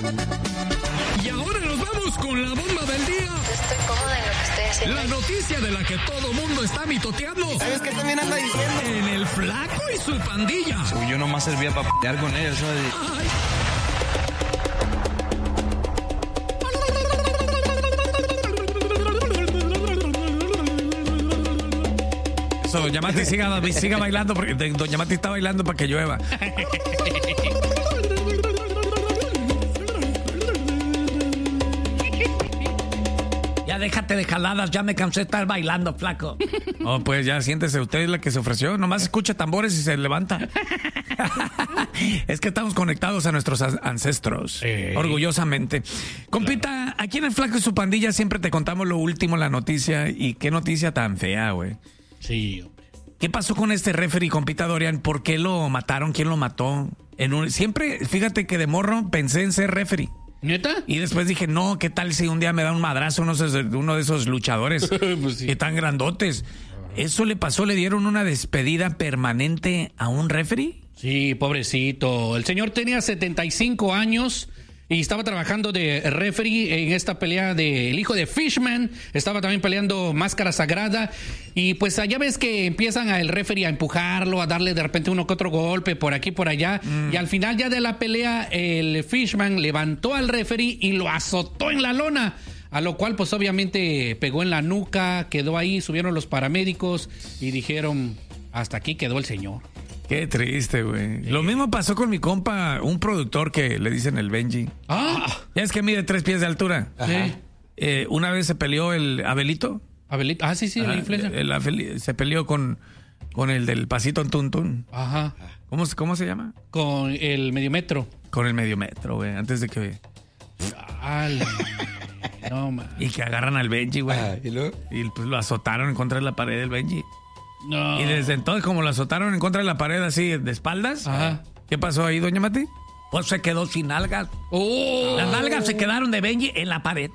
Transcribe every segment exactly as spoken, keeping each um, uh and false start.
Y ahora nos vamos con la bomba del día. Estoy cómoda en lo que estoy haciendo. La noticia de la que todo mundo está mitoteando. ¿Sabes qué también anda diciendo? En el Flaco y su pandilla. Uy, yo nomás servía para pelear con ellos, ¿sabes? Ay. Eso, doña Mati siga, siga bailando, porque doña Mati está bailando para que llueva. Ya déjate de jaladas, ya me cansé de estar bailando, flaco. Oh, pues ya siéntese, usted es la que se ofreció. Nomás escucha tambores y se levanta. Es que estamos conectados a nuestros ancestros, Eh. orgullosamente. Compita, aquí en el Flaco y su pandilla siempre te contamos lo último, la noticia. Y qué noticia tan fea, güey. Sí, hombre. ¿Qué pasó con este referee, compita Dorian? ¿Por qué lo mataron? ¿Quién lo mató? En un... Siempre, fíjate que de morro pensé en ser referee. ¿Neta? Y después dije, no, ¿qué tal si un día me da un madrazo uno de esos, uno de esos luchadores Pues sí. que tan grandotes? ¿Eso le pasó? ¿Le dieron una despedida permanente a un referee? Sí, pobrecito. El señor tenía setenta y cinco años y estaba trabajando de referee en esta pelea del hijo de Fishman. Estaba también peleando Máscara Sagrada. Y pues allá ves que empiezan a el referee a empujarlo, a darle de repente uno que otro golpe por aquí, por allá. Mm. Y al final ya de la pelea, el Fishman levantó al referee y lo azotó en la lona. A lo cual pues obviamente pegó en la nuca, quedó ahí, subieron los paramédicos y dijeron, hasta aquí quedó el señor. Qué triste, güey. Sí. Lo mismo pasó con mi compa, un productor que le dicen el Benji. Ah, ya es que mide tres pies de altura. Sí. Eh, una vez se peleó el Abelito. Abelito. Ah, sí, sí, Ajá, el influencer. El, el, se peleó con, con el del pasito en Tuntún. Ajá. ¿Cómo, ¿Cómo se llama? Con el medio metro. Con el medio metro, güey. Antes de que... Al... No, man. Y que agarran al Benji, güey. Ah, ¿y luego? Y pues lo azotaron en contra de la pared del Benji. No. Y desde entonces, como lo azotaron en contra de la pared así, de espaldas. Ajá. ¿Qué pasó ahí, doña Mati? Pues se quedó sin nalgas. Oh. Las nalgas se quedaron de Benji en la pared.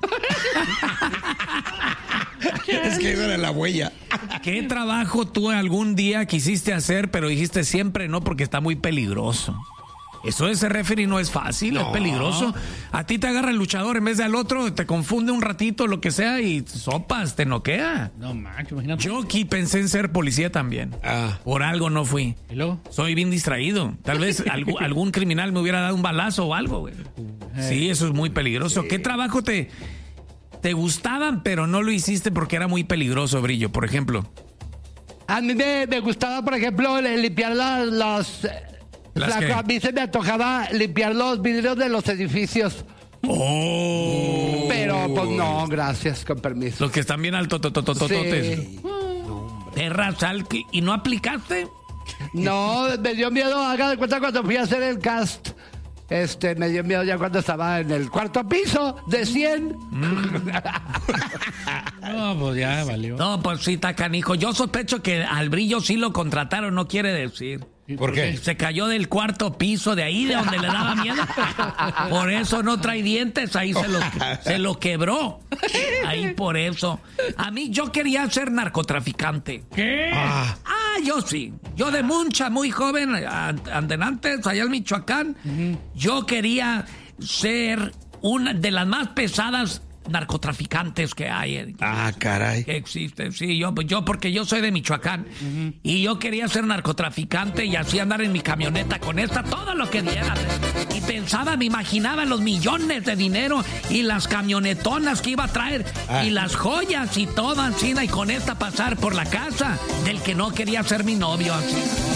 Es que esa era la huella. ¿Qué trabajo tú algún día quisiste hacer, pero dijiste siempre no porque está muy peligroso? Eso de ser referee no es fácil, no. Es peligroso. A ti te agarra el luchador en vez de al otro, te confunde un ratito, lo que sea, y sopas, te noquea. No, man, imagínate. Yo aquí pensé en ser policía también. Ah. Por algo no fui. ¿Y luego? Soy bien distraído. Tal vez algún, algún criminal me hubiera dado un balazo o algo, güey. Sí, eso es muy peligroso. Sí. ¿Qué trabajo te, te gustaban, pero no lo hiciste porque era muy peligroso, Brillo, por ejemplo? A mí me, me gustaba, por ejemplo, limpiar las... las... La, a mí se me antojaba limpiar los vidrios de los edificios. Oh. Pero pues no, gracias, con permiso. Los que están bien altos, totototototes. Sí. Perra, sal, ¿y no aplicaste? No, me dio miedo, haga de cuenta cuando fui a hacer el cast. Este, me dio miedo ya cuando estaba en el cuarto piso de cien. Mm. No, pues ya valió. No, pues sí, está canijo. Yo sospecho que al Brillo sí lo contrataron, no quiere decir. ¿Por qué? Se cayó del cuarto piso de ahí, de donde le daba miedo. Por eso no trae dientes, ahí se lo, se lo quebró. Ahí por eso. A mí yo quería ser narcotraficante. ¿Qué? Ah, ah yo sí. Yo de mucha, muy joven, antes, allá en Michoacán, uh-huh. Yo quería ser una de las más pesadas narcotraficantes que hay. Ah, caray. Que existen, sí, yo, yo porque yo soy de Michoacán uh-huh. Y yo quería ser narcotraficante y así andar en mi camioneta con esta, todo lo que diera. Y pensaba, me imaginaba los millones de dinero y las camionetonas que iba a traer ah. Y las joyas y todo, así, y con esta pasar por la casa del que no quería ser mi novio, así.